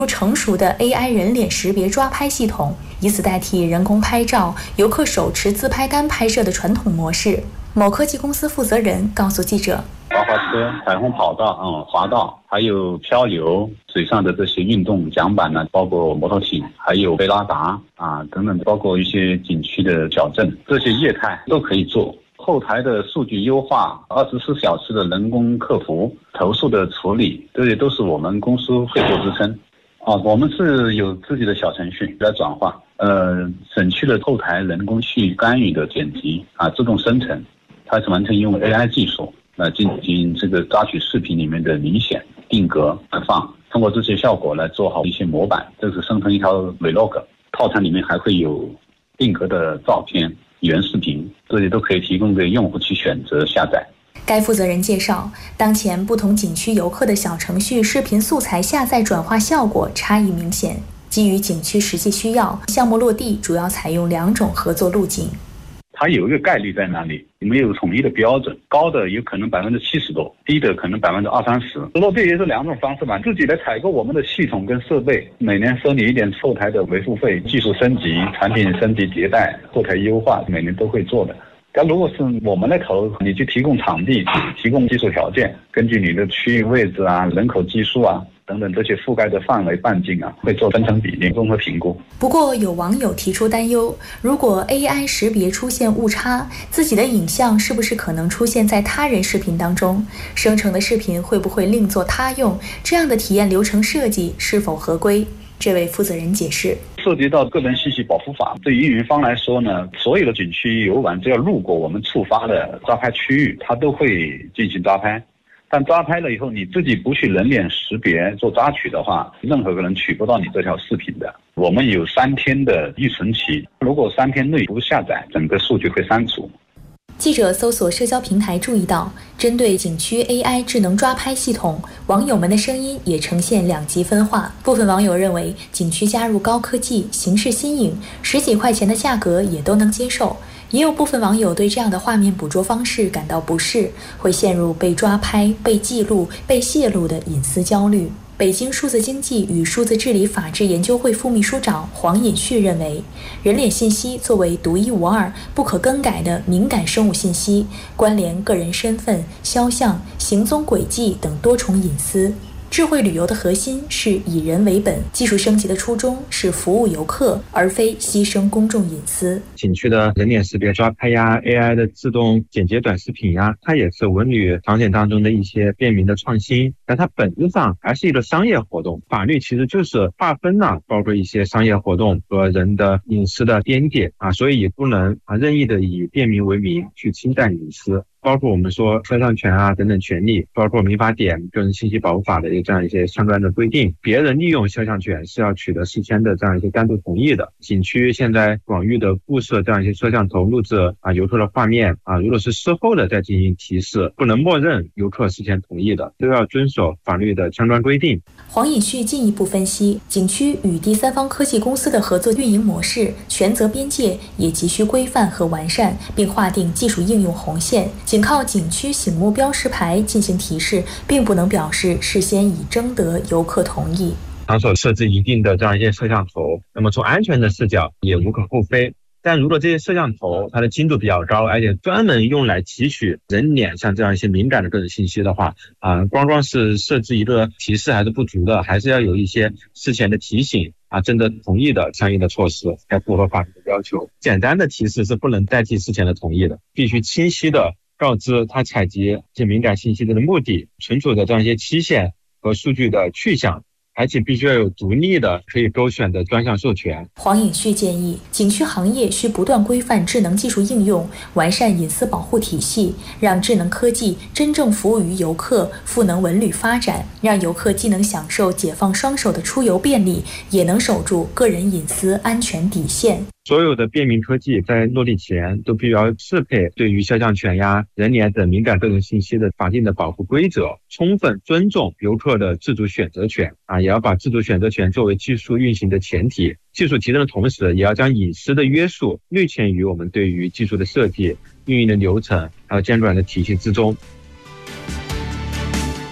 成熟的 AI 人脸识别抓拍系统，以此代替人工拍照、游客手持自拍杆拍摄的传统模式。某科技公司负责人告诉记者， 滑车、彩虹跑道、滑道，还有漂流、水上的这些运动桨板呢，包括摩托艇，还有贝拉达等等，包括一些景区的小镇，这些业态都可以做。后台的数据优化，24小时的人工客服、投诉的处理，这些都是我们公司会做支撑。我们是有自己的小程序来转化，省去了后台人工去干预的剪辑自动生成，它是完全用 AI 技术进行这个抓取视频里面的明显、定格、放，通过这些效果来做好一些模板，这是生成一条 Vlog， 套餐里面还会有定格的照片、原视频，这些都可以提供给用户去选择下载。 该负责人介绍，当前不同景区游客的小程序视频素材下载转化效果差异明显。基于景区实际需要，项目落地主要采用2种合作路径。 它有一个概率在那里，没有统一的标准，高的有可能70%多，低的可能20-30%。落地也是2种方式嘛，自己来采购我们的系统跟设备，每年收你一点后台的维护费，技术升级、产品升级迭代、后台优化，每年都会做的。但如果是我们来投，你去提供场地、提供技术条件，根据你的区域位置人口基数等等这些覆盖的范围半径会做分成比例综合评估。 不过有网友提出担忧，如果 AI 识别出现误差，自己的影像是不是可能出现在他人视频当中？生成的视频会不会另作他用？这样的体验流程设计是否合规？这位负责人解释， 涉及到个人信息保护法，对于运营方来说呢，所有的景区游玩只要路过我们触发的抓拍区域，它都会进行抓拍。但抓拍了以后，你自己不去人脸识别做抓取的话，任何个人取不到你这条视频的。我们有3天的预存期，如果3天内不下载，整个数据会删除。 记者搜索社交平台注意到，针对景区 AI 智能抓拍系统，网友们的声音也呈现2极分化。部分网友认为景区加入高科技，形式新颖，10几块钱的价格也都能接受。也有部分网友对这样的画面捕捉方式感到不适，会陷入被抓拍、被记录、被泄露的隐私焦虑。北京数字经济与数字治理法治研究会副秘书长黄尹旭认为，人脸信息作为独一无二、不可更改的敏感生物信息，关联个人身份、肖像、行踪轨迹等多重隐私。智慧旅游的核心是以人为本，技术升级的初衷是服务游客，而非牺牲公众隐私。 景区的人脸识别抓拍AI 的自动剪接短视频它也是文旅场景当中的一些便民的创新，但它本质上还是一个商业活动。法律其实就是划分包括一些商业活动和人的隐私的边界所以也不能任意的以便民为名去侵占隐私。包括我们说肖像权等等权利，包括民法典、个人信息保护法的这样一些相关的规定，别人利用肖像权是要取得事先的这样一些单独同意的。景区现在广域的布设这样一些摄像头录制游客的画面如果是事后的再进行提示，不能默认游客事先同意的，都要遵守法律的相关规定。 黄尹旭进一步分析，景区与第三方科技公司的合作运营模式、权责边界也急需规范和完善，并划定技术应用红线。仅靠景区醒目标识牌进行提示，并不能表示事先已征得游客同意。 场所设置一定的这样一些摄像头，那么从安全的视角也无可厚非。但如果这些摄像头它的精度比较高，而且专门用来提取人脸像这样一些敏感的个人信息的话光是设置一个提示还是不足的，还是要有一些事前的提醒征得同意的相应的措施，才符合法律的要求。简单的提示是不能代替事前的同意的，必须清晰的告知他采集这敏感信息的目的、存储的这样一些期限和数据的去向，而且必须要有独立的可以勾选的专项授权。 黄尹旭建议，景区行业需不断规范智能技术应用，完善隐私保护体系，让智能科技真正服务于游客，赋能文旅发展，让游客既能享受解放双手的出游便利，也能守住个人隐私安全底线。 所有的便民科技在落地前都必须要适配对于肖像权人脸等敏感个人信息的法定的保护规则，充分尊重游客的自主选择权也要把自主选择权作为技术运行的前提。技术提升的同时，也要将隐私的约束内嵌于我们对于技术的设计、运营的流程还有监管的体系之中。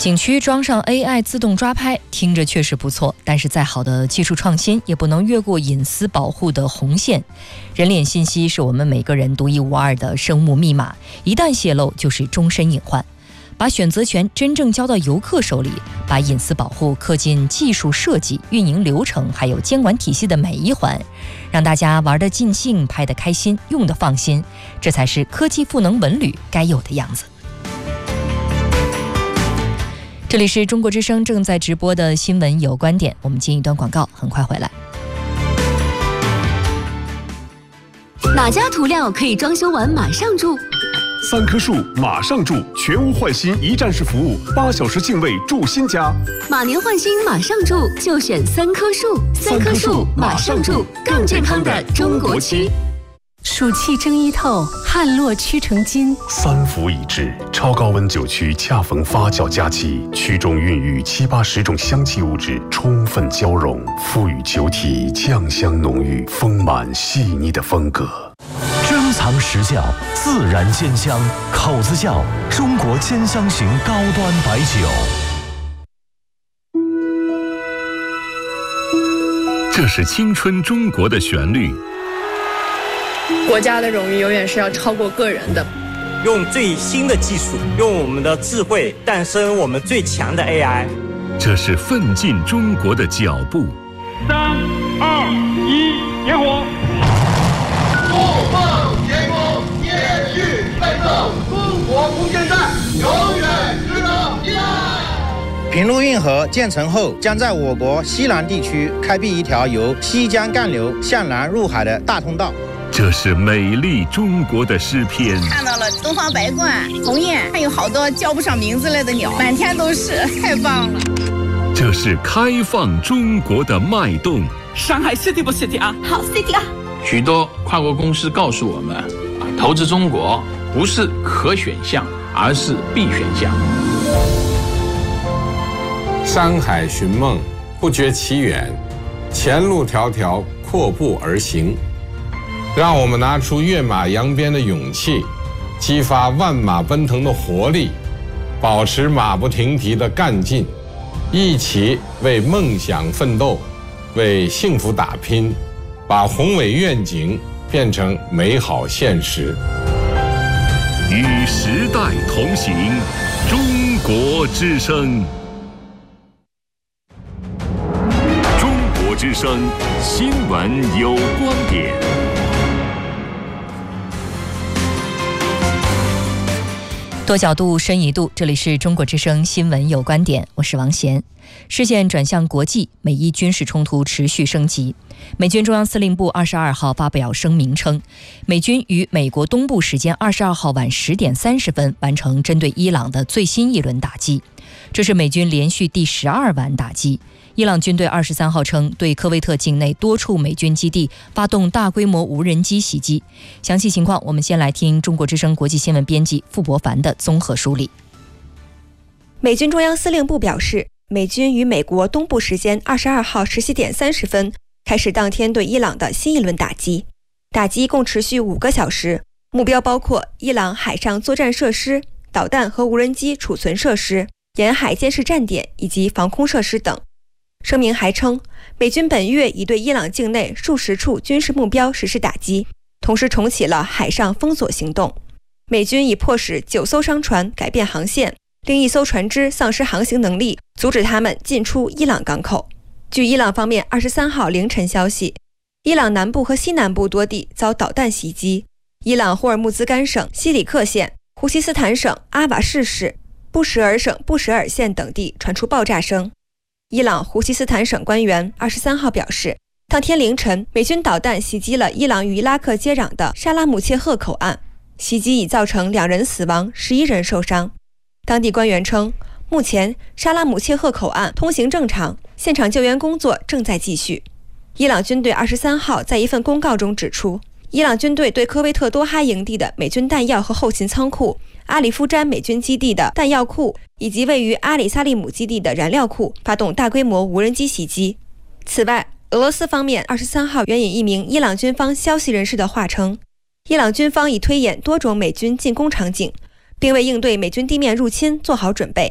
景区装上 AI 自动抓拍，听着确实不错，但是再好的技术创新也不能越过隐私保护的红线。人脸信息是我们每个人独一无二的生物密码，一旦泄露就是终身隐患。把选择权真正交到游客手里，把隐私保护刻进技术设计、运营流程还有监管体系的每一环，让大家玩得尽兴、拍得开心、用得放心，这才是科技赋能文旅该有的样子。这里是中国之声正在直播的新闻有观点，我们进一段广告，很快回来。 哪家涂料可以装修完马上住 ？3棵树马上住，全屋换新一站式服务，8小时净位住新家。 马年换新马上住，就选3棵树。3棵树马上住，更健康的中国漆。 暑气蒸衣透，汗落屈成金。 3伏已至，超高温酒曲恰逢发酵佳期，曲中孕育7、80种香气物质充分交融，赋予酒体酱香浓郁、丰满细腻的风格。 珍藏实窖，自然煎香，口子窖，中国煎香型高端白酒。 这是青春中国的旋律。 国家的荣誉永远是要超过个人的。 用最新的技术，用我们的智慧诞生我们最强的 AI。 这是奋进中国的脚步。 3、2、1，点火！ 怒放天空，延续奋斗，中国无限战，永远值得依赖。 平陆运河建成后，将在我国西南地区开辟一条由西江干流向南入海的大通道。 这是美丽中国的诗篇。 看到了东方白鹳、鸿雁，还有好多叫不上名字来的鸟，满天都是，太棒了。 这是开放中国的脉动。 上海 City 不 City 啊？ 好 City 啊！ 许多跨国公司告诉我们，投资中国不是可选项，而是必选项。 山海寻梦，不觉其远，前路迢迢，阔步而行。让我们拿出跃马扬鞭的勇气，激发万马奔腾的活力，保持马不停蹄的干劲，一起为梦想奋斗，为幸福打拼，把宏伟愿景变成美好现实。 与时代同行，中国之声。中国之声新闻有观点。 多角度，深一度，这里是中国之声新闻有观点，我是王贤。视线转向国际，美伊军事冲突持续升级。美军中央司令部22号发表声明称，美军于美国东部时间22号晚10点30分完成针对伊朗的最新一轮打击，这是美军连续第12晚打击。伊朗军队23号称，对科威特境内多处美军基地发动大规模无人机袭击。详细情况，我们先来听中国之声国际新闻编辑傅博凡的综合梳理。 美军中央司令部表示，美军于美国东部时间22号17点30分开始当天对伊朗的新一轮打击，打击共持续5个小时，目标包括伊朗海上作战设施、导弹和无人机储存设施、沿海监视站点以及防空设施等。声明还称，美军本月已对伊朗境内数十处军事目标实施打击，同时重启了海上封锁行动。美军已迫使9艘商船改变航线，另1艘船只丧失航行能力，阻止他们进出伊朗港口。据伊朗方面23号凌晨消息，伊朗南部和西南部多地遭导弹袭击，伊朗霍尔木兹干省西里克县、呼西斯坦省阿瓦士市、布什尔省布什尔县等地传出爆炸声。伊朗呼西斯坦省官员23号表示，当天凌晨，美军导弹袭击了伊朗与伊拉克接壤的沙拉姆切赫口岸，袭击已造成2人死亡，11人受伤。当地官员称，目前沙拉姆切赫口岸通行正常，现场救援工作正在继续。伊朗军队23号在一份公告中指出，伊朗军队对科威特多哈营地的美军弹药和后勤仓库、阿里夫詹美军基地的弹药库以及位于阿里萨利姆基地的燃料库发动大规模无人机袭击。此外，俄罗斯方面23号援引一名伊朗军方消息人士的话称，伊朗军方已推演多种美军进攻场景，并为应对美军地面入侵做好准备。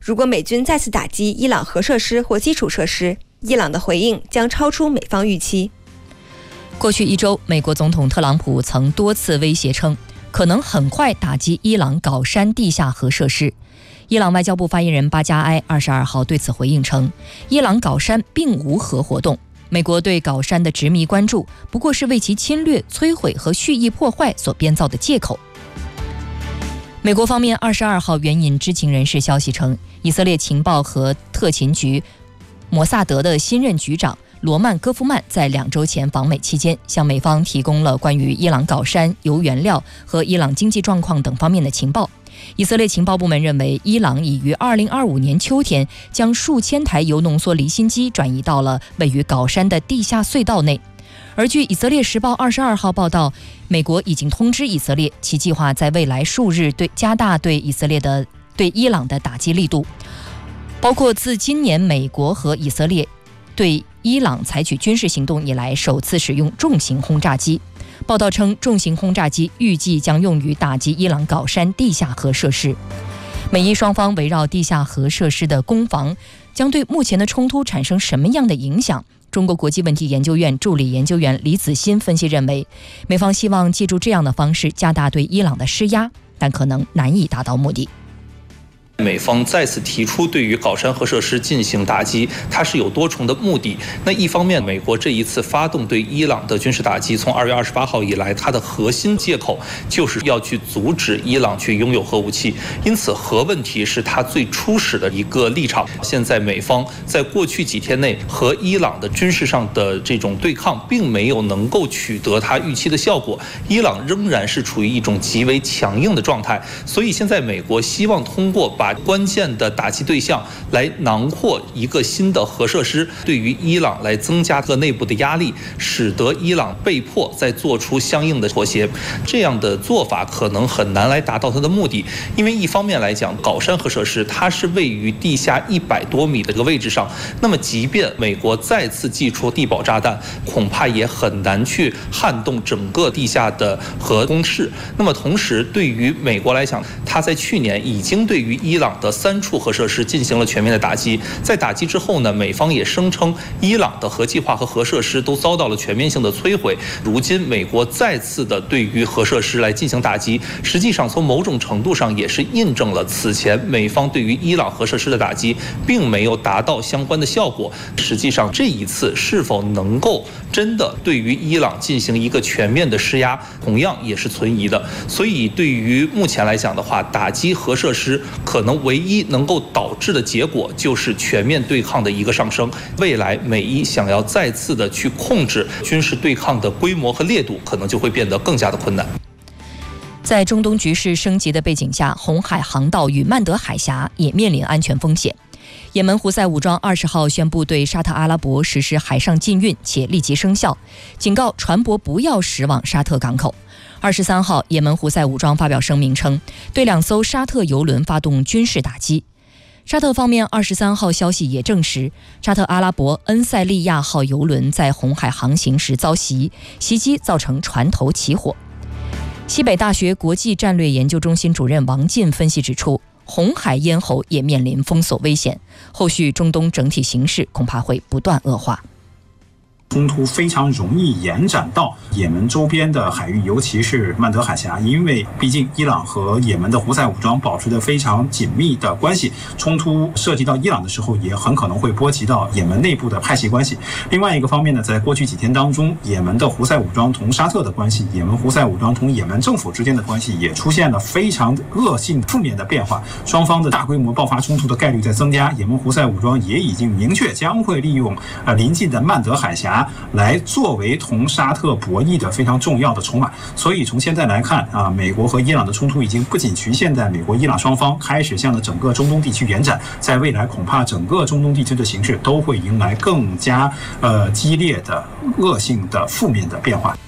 如果美军再次打击伊朗核设施或基础设施，伊朗的回应将超出美方预期。 过去1周，美国总统特朗普曾多次威胁称，可能很快打击伊朗镐山地下核设施。伊朗外交部发言人巴加埃22号对此回应称，伊朗镐山并无核活动，美国对镐山的执迷关注不过是为其侵略、摧毁和蓄意破坏所编造的借口。美国方面22号援引知情人士消息称，以色列情报和特勤局摩萨德的新任局长罗曼·戈夫曼在2周前访美期间，向美方提供了关于伊朗镐山、铀原料和伊朗经济状况等方面的情报。以色列情报部门认为，伊朗已于2025年秋天将数千台铀浓缩离心机转移到了位于镐山的地下隧道内。而据以色列时报22号报道，美国已经通知以色列，其计划在未来数日加大对伊朗的打击力度，包括自今年美国和以色列对伊朗采取军事行动以来首次使用重型轰炸机。报道称，重型轰炸机预计将用于打击伊朗镐山地下核设施。美伊双方围绕地下核设施的攻防将对目前的冲突产生什么样的影响？中国国际问题研究院助理研究员李子欣分析认为，美方希望借助这样的方式加大对伊朗的施压，但可能难以达到目的。 美方再次提出对于镐山核设施进行打击，它是有多重的目的。那一方面，美国这一次发动对伊朗的军事打击，从2月28号以来，它的核心借口就是要去阻止伊朗去拥有核武器，因此核问题是它最初始的一个立场。现在美方在过去几天内和伊朗的军事上的这种对抗，并没有能够取得它预期的效果，伊朗仍然是处于一种极为强硬的状态。所以现在美国希望通过把关键的打击对象来囊括一个新的核设施，对于伊朗来增加个内部的压力，使得伊朗被迫再做出相应的妥协。这样的做法可能很难来达到它的目的，因为一方面来讲，镐山核设施它是位于地下100多米的这个位置上，那么即便美国再次祭出地堡炸弹，恐怕也很难去撼动整个地下的核工事。那么同时，对于美国来讲，它在去年已经对于伊朗的3处核设施进行了全面的打击。在打击之后呢，美方也声称伊朗的核计划和核设施都遭到了全面性的摧毁。如今美国再次的对于核设施来进行打击，实际上从某种程度上也是印证了此前美方对于伊朗核设施的打击并没有达到相关的效果。实际上这一次是否能够真的对于伊朗进行一个全面的施压，同样也是存疑的。所以对于目前来讲的话，打击核设施可能唯一能够导致的结果就是全面对抗的一个上升。未来美伊想要再次的去控制军事对抗的规模和烈度，可能就会变得更加的困难。 在中东局势升级的背景下，红海航道与曼德海峡也面临安全风险。也门胡塞武装20号宣布对沙特阿拉伯实施海上禁运，且立即生效，警告船舶不要驶往沙特港口。23号，也门胡塞武装发表声明称，对2艘沙特油轮发动军事打击。沙特方面23号消息也证实，沙特阿拉伯恩塞利亚号油轮在红海航行时遭袭，袭击造成船头起火。西北大学国际战略研究中心主任王进分析指出，红海咽喉也面临封锁危险，后续中东整体形势恐怕会不断恶化。 冲突非常容易延展到也门周边的海域，尤其是曼德海峡，因为毕竟伊朗和也门的胡塞武装保持着非常紧密的关系，冲突涉及到伊朗的时候，也很可能会波及到也门内部的派系关系。另外一个方面呢，在过去几天当中，也门的胡塞武装同沙特的关系，也门胡塞武装同也门政府之间的关系也出现了非常恶性负面的变化，双方的大规模爆发冲突的概率在增加。也门胡塞武装也已经明确将会利用临近的曼德海峡来作为同沙特博弈的非常重要的筹码。所以从现在来看美国和伊朗的冲突已经不仅局限在美国伊朗双方，开始向着整个中东地区延展，在未来恐怕整个中东地区的形势都会迎来更加激烈的恶性的负面的变化。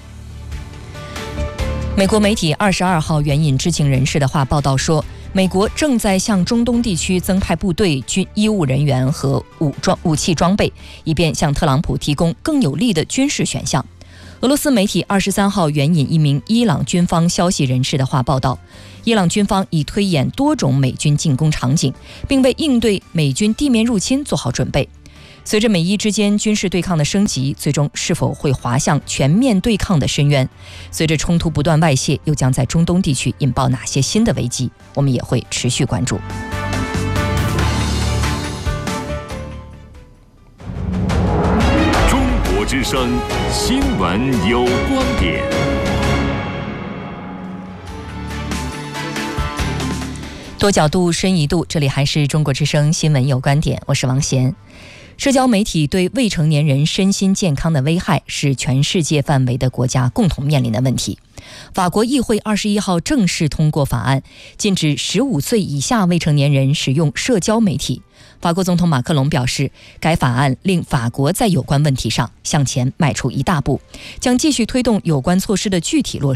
美国媒体22号援引知情人士的话报道说，美国正在向中东地区增派部队、医务人员和武器装备，以便向特朗普提供更有利的军事选项。 俄罗斯媒体23号援引一名伊朗军方消息人士的话报道，伊朗军方已推演多种美军进攻场景，并为应对美军地面入侵做好准备。随着美伊之间军事对抗的升级，最终是否会滑向全面对抗的深渊？随着冲突不断外泄，又将在中东地区引爆哪些新的危机？我们也会持续关注。 中国之声新闻有观点。 多角度深一度，这里还是中国之声新闻有观点，我是王贤。社交媒体对未成年人身心健康的危害是全世界范围的国家共同面临的问题。法国议会21号正式通过法案，禁止15岁以下未成年人使用社交媒体。法国总统马克龙表示，该法案令法国在有关问题上向前迈出一大步，将继续推动有关措施的具体落实。